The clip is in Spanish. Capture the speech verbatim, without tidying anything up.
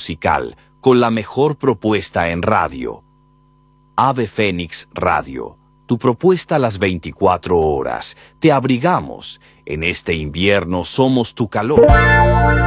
musical con la mejor propuesta en radio. Ave Fénix Radio, tu propuesta a las veinticuatro horas. Te abrigamos. En este invierno somos tu calor.